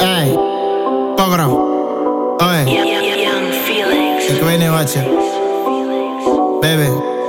Ey, pogrom. Oye, ik weet niet wat je. Baby.